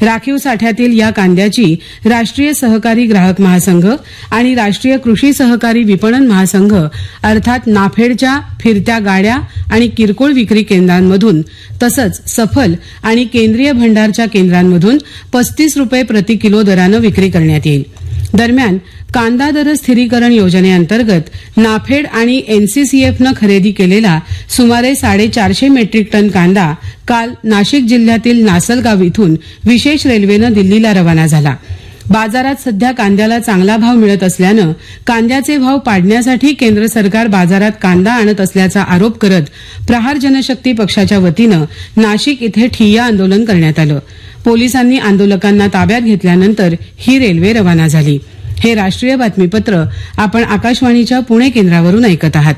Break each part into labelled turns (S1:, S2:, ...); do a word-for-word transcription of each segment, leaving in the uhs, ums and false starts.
S1: राखीव साठ्यातील या कांद्याची राष्ट्रीय सहकारी ग्राहक महासंघ आणि राष्ट्रीय कृषी सहकारी विपणन महासंघ अर्थात नाफेडच्या फिरत्या गाड्या आणि किरकोळ विक्री केंद्रांमधून तसंच सफल आणि केंद्रीय भंडारच्या केंद्रांमधून पस्तीस रुपये प्रति किलो दरानं विक्री करण्यात येईल. दरम्यान कांदा दर स्थिरीकरण योजनेअंतर्गत नाफेड आणि एनसीसीएफनं खरेदी केलेला सुमारे साडेचारशे मेट्रिक टन कांदा काल नाशिक जिल्ह्यातील नासलगाव इथून विशेष रेल्वेनं दिल्लीला रवाना झाला. बाजारात सध्या कांद्याला चांगला भाव मिळत असल्यानं कांद्याचे भाव पाडण्यासाठी केंद्र सरकार बाजारात कांदा आणत असल्याचा आरोप करत प्रहार जनशक्ती पक्षाच्या वतीनं नाशिक इथे ठिय्या आंदोलन करण्यात आलं. पोलिसांनी आंदोलकांना ताब्यात घेतल्यानंतर ही रेल्वे रवाना झाली. हे राष्ट्रीय बातमीपत्र आपण आकाशवाणीच्या पुणे केंद्रावरून ऐकत आहात.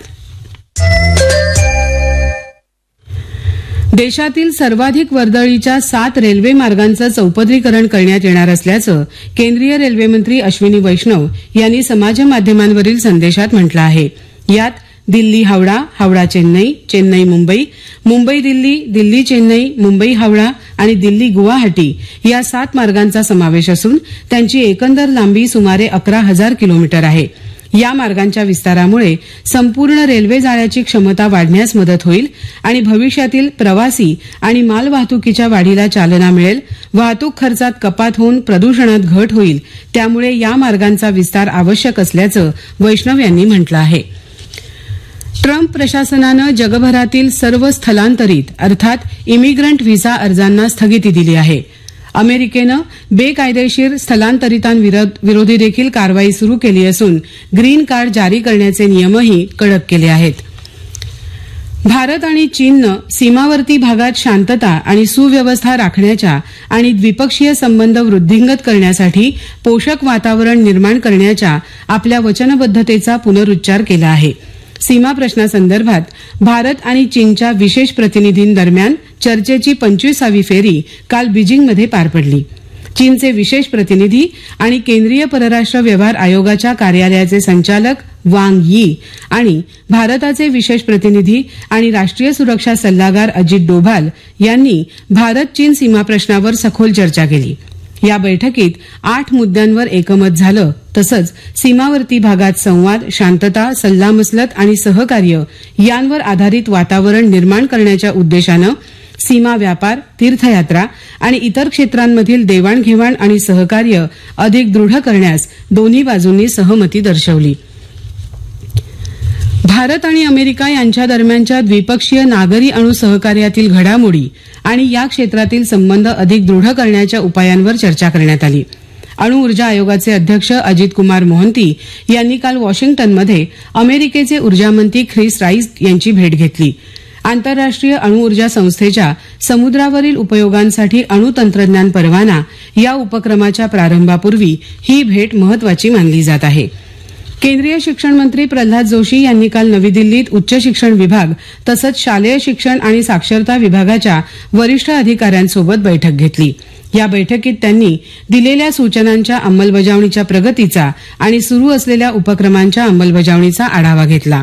S1: देशातील सर्वाधिक वर्दळीच्या सात रेल्वे मार्गांचं चौपदरीकरण करण्यात येणार असल्याचं केंद्रीय रेल्वे मंत्री अश्विनी वैष्णव यांनी समाजमाध्यमांवरील संदेशात म्हटलं आहे. यात दिल्ली हावडा, हावडा चेन्नई, चेन्नई मुंबई, मुंबई दिल्ली, दिल्ली चेन्नई, मुंबई हावडा आणि दिल्ली गुवाहाटी या सात मार्गांचा समावेश असून त्यांची एकंदर लांबी सुमारे अकरा हजार किलोमीटर आहे. या मार्गांच्या विस्तारामुळे संपूर्ण रेल्वे जाळ्याची क्षमता वाढण्यास मदत होईल आणि भविष्यातील प्रवासी आणि मालवाहतुकीच्या वाढीला चालना मिळेल. वाहतूक खर्चात कपात होऊन प्रदूषणात घट होईल. त्यामुळे या मार्गांचा विस्तार आवश्यक असल्याचं वैष्णव यांनी म्हटलं आहे. ट्रम्प प्रशासनानं जगभरातील सर्व स्थलांतरित अर्थात इमिग्रंट व्हिसा अर्जांना स्थगिती दिली आहे. अमेरिकेनं बेकायदेशीर स्थलांतरितांविरोधी देखील कारवाई सुरू केली असून ग्रीन कार्ड जारी करण्याचे नियमही कडक केले आहेत. भारत आणि चीननं सीमावर्ती भागात शांतता आणि सुव्यवस्था राखण्याच्या आणि द्विपक्षीय संबंध वृद्धिंगत करण्यासाठी पोषक वातावरण निर्माण करण्याच्या आपल्या वचनबद्धतेचा पुनरुच्चार केला आहे. सीमा प्रश्नासंदर्भात भारत आणि चीनच्या विशेष प्रतिनिधींदरम्यान चर्चेची पंचवीसावी फेरी काल बीजिंगमध्ये पार पडली. चीनचे विशेष प्रतिनिधी आणि केंद्रीय परराष्ट्र व्यवहार आयोगाच्या कार्यालयाचे संचालक वांग यी आणि भारताचे विशेष प्रतिनिधी आणि राष्ट्रीय सुरक्षा सल्लागार अजित डोभाल यांनी भारत चीन सीमा प्रश्नावर सखोल चर्चा केली. या बैठकीत आठ मुद्द्यांवर एकमत झालं. तसंच सीमावर्ती भागात संवाद, शांतता, सल्लामसलत आणि सहकार्य यांवर आधारित वातावरण निर्माण करण्याच्या उद्देशानं सीमा व्यापार, तीर्थयात्रा आणि इतर क्षेत्रांमधील देवाणघेवाण आणि सहकार्य अधिक दृढ करण्यास दोन्ही बाजूंनी सहमती दर्शवली. भारत आणि अमेरिका यांच्या दरम्यानच्या द्विपक्षीय नागरी अणु सहकार्यातील घडामोडी आणि या क्षेत्रातील संबंध अधिक दृढ करण्याच्या उपायांवर चर्चा करण्यात आली. अणु ऊर्जा आयोगाचे अध्यक्ष अजित कुमार मोहंती यांनी काल वॉशिंग्टनमध्ये अमेरिकेचे ऊर्जामंत्री ख्रिस राईस यांची भेट घेतली. आंतरराष्ट्रीय अणु ऊर्जा संस्थेच्या समुद्रावरील उपयोगांसाठी अणु तंत्रज्ञान परवाना या उपक्रमाच्या प्रारंभापूर्वी ही भेट महत्वाची मानली जात आहे. केंद्रीय शिक्षण मंत्री प्रल्हाद जोशी यांनी काल नवी दिल्लीत उच्च शिक्षण विभाग तसंच शालेय शिक्षण आणि साक्षरता विभागाच्या वरिष्ठ अधिकाऱ्यांसोबत बैठक घेतली. या बैठकीत त्यांनी दिलेल्या सूचनांच्या अंमलबजावणीच्या प्रगतीचा आणि सुरू असलेल्या उपक्रमांच्या अंमलबजावणीचा आढावा घेतला.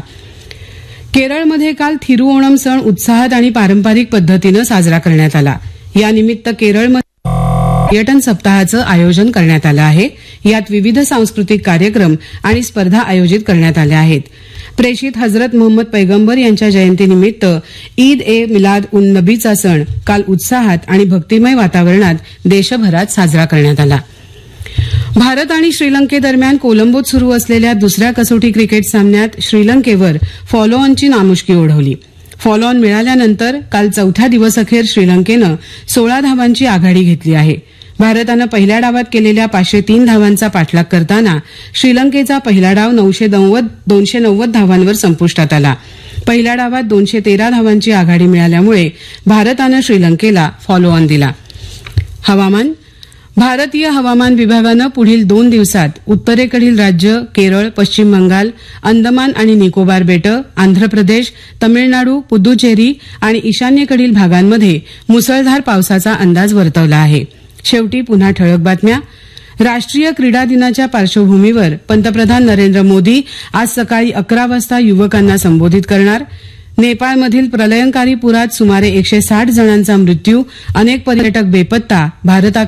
S1: केरळमध्ये काल थिरुओणम सण उत्साहात आणि पारंपरिक पद्धतीनं साजरा करण्यात आला. यानिमित्त केरळमध्ये पर्यटन सप्ताहाचं आयोजन करण्यात आलं आहे. यात विविध सांस्कृतिक कार्यक्रम आणि स्पर्धा आयोजित करण्यात आल्या आहेत. प्रेषित हजरत मोहम्मद पैगंबर यांच्या जयंतीनिमित्त ईद ए मिलाद उन नबीचा सण काल उत्साहात आणि भक्तिमय वातावरणात देशभरात साजरा करण्यात आला. भारत आणि श्रीलंकेदरम्यान कोलंबोत सुरू असलेल्या दुसऱ्या कसोटी क्रिकेट सामन्यात श्रीलंकेवर फॉलो ऑनची नामुष्की ओढवली. फॉलो ऑन मिळाल्यानंतर काल चौथ्या दिवसअखेर श्रीलंकेनं सोळा धावांची आघाडी घेतली आहे. भारतानं पहिल्या डावात केलेल्या पाचशे तीन धावांचा पाठलाग करताना श्रीलंकेचा पहिला डाव दोनशे नव्वद धावांवर संपुष्टात आला. पहिल्या डावात दोनशे तेरा धावांची आघाडी मिळाल्यामुळे भारतानं श्रीलंकेला फॉलो ऑन दिला. हवामान. भारतीय हवामान विभागानं पुढील दोन दिवसात उत्तरेकडील राज्य केरळ, पश्चिम बंगाल, अंदमान आणि निकोबार बेटं, आंध्र प्रदेश, तमिळनाडू, पुदुचेरी आणि ईशान्येकडील भागांमध्ये मुसळधार पावसाचा अंदाज वर्तवला आहे. शेवटी पुन्हा ठळक बातम्या. राष्ट्रीय क्रीडा दिनाच्या पार्श्वभूमीवर पंतप्रधान नरेंद्र मोदी आज सकाळी अकरा वाजता युवकांना संबोधित करणार. नेपाळमधील प्रलयंकारी पुरात सुमारे एकशे साठ जणांचा मृत्यू, अनेक पर्यटक बेपत्ता. भारतात